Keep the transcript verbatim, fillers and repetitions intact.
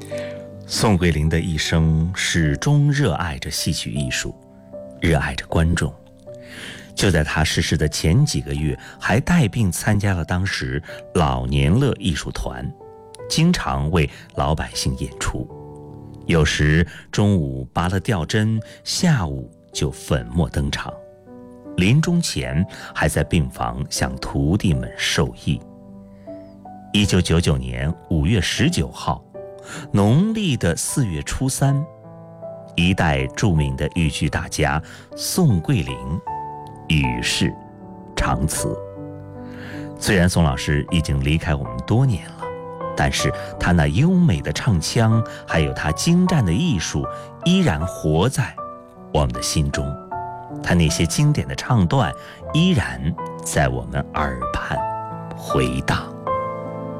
宋桂龄的一生始终热爱着戏曲艺术，热爱着观众。就在他逝世的前几个月，还带病参加了当时老年乐艺术团，经常为老百姓演出。有时中午拔了吊针，下午就粉墨登场。临终前还在病房向徒弟们授意。一九九九年五月十九号，农历的四月初三，一代著名的豫剧大家宋桂龄与世长辞。虽然宋老师已经离开我们多年了，但是他那优美的唱腔，还有他精湛的艺术，依然活在我们的心中。他那些经典的唱段，依然在我们耳畔回荡。